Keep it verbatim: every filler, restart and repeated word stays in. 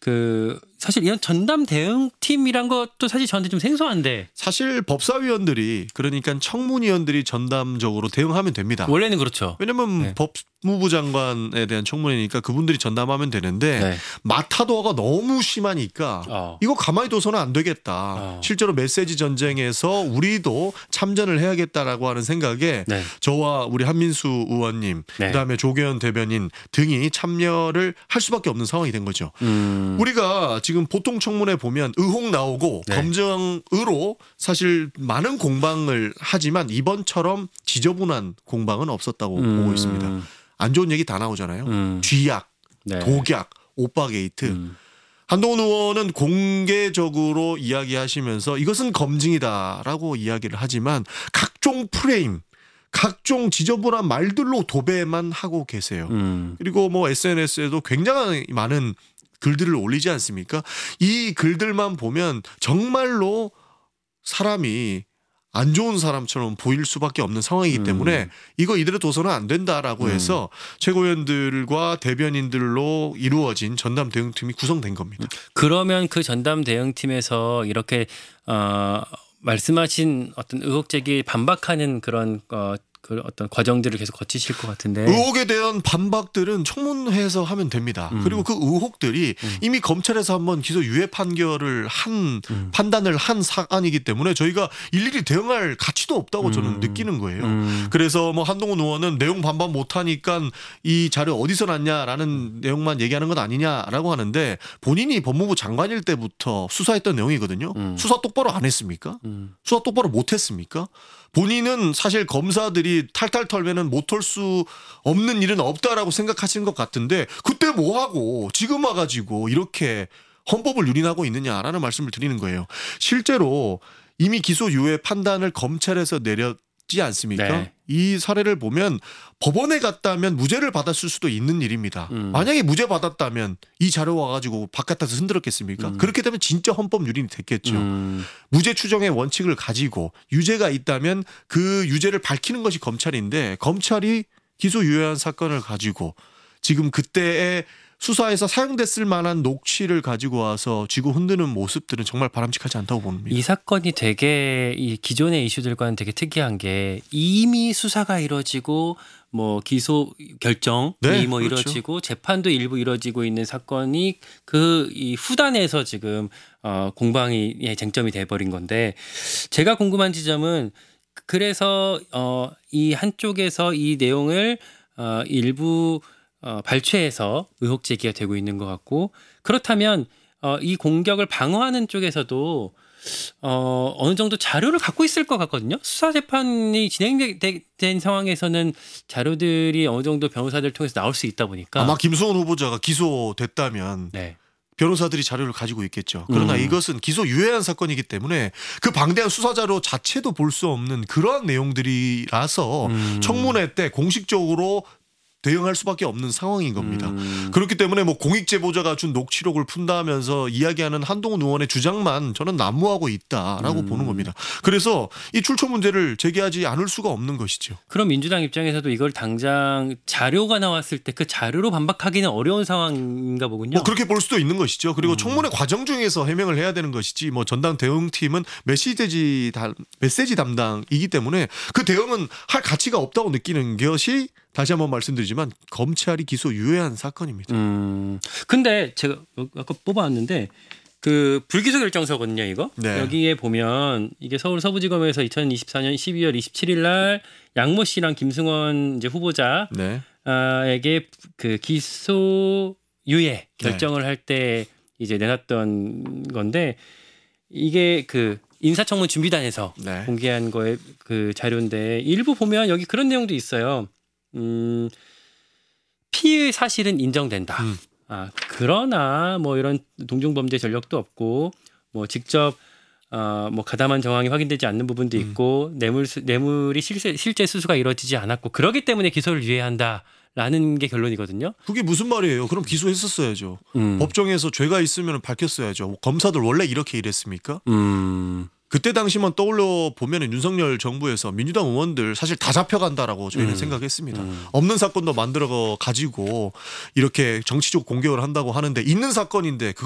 그 사실 이런 전담 대응팀이란 것도 사실 저한테 좀 생소한데 사실 법사위원들이 그러니까 청문위원들이 전담적으로 대응하면 됩니다. 원래는 그렇죠. 왜냐면 네. 법무부 장관에 대한 청문회니까 그분들이 전담하면 되는데 네. 마타도가 너무 심하니까 어. 이거 가만히 둬서는 안 되겠다. 어. 실제로 메시지 전쟁에서 우리도 참전을 해야겠다라고 하는 생각에 네. 저와 우리 한민수 의원님 네. 그다음에 조계현 대변인 등이 참여를 할 수밖에 없는 상황이 된 거죠. 음. 우리가 지금 보통 청문회 보면 의혹 나오고 네. 검증으로 사실 많은 공방을 하지만 이번처럼 지저분한 공방은 없었다고 음. 보고 있습니다. 안 좋은 얘기 다 나오잖아요. 음. 쥐약, 네. 독약, 오빠 게이트. 음. 한동훈 의원은 공개적으로 이야기하시면서 이것은 검증이다라고 이야기를 하지만 각종 프레임, 각종 지저분한 말들로 도배만 하고 계세요. 음. 그리고 뭐 에스엔에스에도 굉장히 많은 글들을 올리지 않습니까? 이 글들만 보면 정말로 사람이 안 좋은 사람처럼 보일 수밖에 없는 상황이기 때문에 음. 이거 이대로 둬서는 안 된다라고 음. 해서 최고위원들과 대변인들로 이루어진 전담 대응팀이 구성된 겁니다. 그러면 그 전담 대응팀에서 이렇게 어, 말씀하신 어떤 의혹 제기에 반박하는 그런 어, 그 어떤 과정들을 계속 거치실 것 같은데. 의혹에 대한 반박들은 청문회에서 하면 됩니다. 음. 그리고 그 의혹들이 음. 이미 검찰에서 한번 기소 유예 판결을 한 음. 판단을 한 사안이기 때문에 저희가 일일이 대응할 가치도 없다고 저는 음. 느끼는 거예요. 음. 그래서 뭐 한동훈 의원은 내용 반박 못하니까 이 자료 어디서 났냐라는 내용만 얘기하는 건 아니냐라고 하는데 본인이 법무부 장관일 때부터 수사했던 내용이거든요. 음. 수사 똑바로 안 했습니까? 음. 수사 똑바로 못했습니까? 본인은 사실 검사들이 탈탈 털면은 못 털 수 없는 일은 없다라고 생각하시는 것 같은데 그때 뭐 하고 지금 와가지고 이렇게 헌법을 유린하고 있느냐라는 말씀을 드리는 거예요. 실제로 이미 기소 유예 판단을 검찰에서 내렸지 않습니까? 네. 이 사례를 보면 법원에 갔다면 무죄를 받았을 수도 있는 일입니다. 음. 만약에 무죄 받았다면 이 자료 와가지고 바깥에서 흔들었겠습니까? 음. 그렇게 되면 진짜 헌법 유린이 됐겠죠. 음. 무죄 추정의 원칙을 가지고 유죄가 있다면 그 유죄를 밝히는 것이 검찰인데 검찰이 기소 유예한 사건을 가지고 지금 그때의 수사에서 사용됐을 만한 녹취를 가지고 와서 쥐고 흔드는 모습들은 정말 바람직하지 않다고 봅니다. 이 사건이 되게 이 기존의 이슈들과는 되게 특이한 게 이미 수사가 이루어지고 뭐 기소 결정이 네, 뭐 그렇죠. 이루어지고 재판도 일부 이루어지고 있는 사건이 그 이 후단에서 지금 어 공방이 쟁점이 돼버린 건데 제가 궁금한 지점은 그래서 어 이 한쪽에서 이 내용을 어 일부 어, 발췌해서 의혹 제기가 되고 있는 것 같고 그렇다면 어, 이 공격을 방어하는 쪽에서도 어, 어느 정도 자료를 갖고 있을 것 같거든요. 수사 재판이 진행된 상황에서는 자료들이 어느 정도 변호사들 통해서 나올 수 있다 보니까 아마 김수원 후보자가 기소됐다면 네. 변호사들이 자료를 가지고 있겠죠. 그러나 음. 이것은 기소 유예한 사건이기 때문에 그 방대한 수사 자료 자체도 볼 수 없는 그러한 내용들이라서 음. 청문회 때 공식적으로 대응할 수밖에 없는 상황인 겁니다. 음. 그렇기 때문에 뭐 공익 제보자가 준 녹취록을 푼다면서 이야기하는 한동훈 의원의 주장만 저는 난무하고 있다라고 음. 보는 겁니다. 그래서 이 출처 문제를 제기하지 않을 수가 없는 것이죠. 그럼 민주당 입장에서도 이걸 당장 자료가 나왔을 때 그 자료로 반박하기는 어려운 상황인가 보군요. 뭐 그렇게 볼 수도 있는 것이죠. 그리고 음. 청문회 과정 중에서 해명을 해야 되는 것이지 뭐 전당 대응팀은 메시지 다, 메시지 담당이기 때문에 그 대응은 할 가치가 없다고 느끼는 것이 다시 한번 말씀드리지만 검찰이 기소 유예한 사건입니다. 음. 근데 제가 아까 뽑아왔는데 그 불기소 결정서거든요, 이거. 네. 여기에 보면 이게 서울 서부지검에서 이천이십사 년 십이월 이십칠일 날 양모 씨랑 김승원 이제 후보자 네. 에게 그 기소 유예 결정을 할 때 이제 내놨던 건데 이게 그 인사청문 준비단에서 네. 공개한 거에 그 자료인데 일부 보면 여기 그런 내용도 있어요. 음, 피의 사실은 인정된다. 음. 아, 그러나 뭐 이런 동종범죄 전력도 없고 뭐 직접 어, 뭐 가담한 정황이 확인되지 않는 부분도 있고 음. 뇌물 뇌물이 실제 실제 수수가 이루어지지 않았고 그렇기 때문에 기소를 유예한다라는 게 결론이거든요. 그게 무슨 말이에요? 그럼 기소했었어야죠. 음. 법정에서 죄가 있으면 밝혔어야죠. 검사들 원래 이렇게 일했습니까? 음. 그때 당시만 떠올려 보면은 윤석열 정부에서 민주당 의원들 사실 다 잡혀간다라고 저희는 음. 생각했습니다. 음. 없는 사건도 만들어 가지고 이렇게 정치적 공격을 한다고 하는데 있는 사건인데